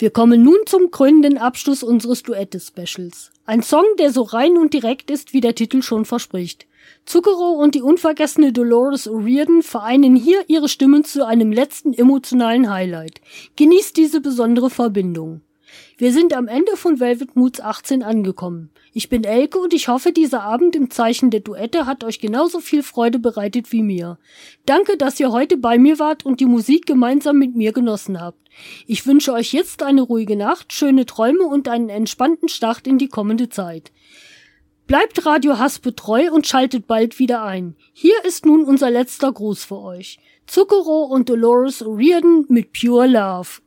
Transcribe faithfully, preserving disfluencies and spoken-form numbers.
Wir kommen nun zum krönenden Abschluss unseres Duette-Specials. Ein Song, der so rein und direkt ist, wie der Titel schon verspricht. Zucchero und die unvergessene Dolores O'Riordan vereinen hier ihre Stimmen zu einem letzten emotionalen Highlight. Genießt diese besondere Verbindung. Wir sind am Ende von Velvet Moods achtzehn angekommen. Ich bin Elke und ich hoffe, dieser Abend im Zeichen der Duette hat euch genauso viel Freude bereitet wie mir. Danke, dass ihr heute bei mir wart und die Musik gemeinsam mit mir genossen habt. Ich wünsche euch jetzt eine ruhige Nacht, schöne Träume und einen entspannten Start in die kommende Zeit. Bleibt Radio Haspe treu und schaltet bald wieder ein. Hier ist nun unser letzter Gruß für euch. Zucchero und Dolores O'Riordan mit Pure Love.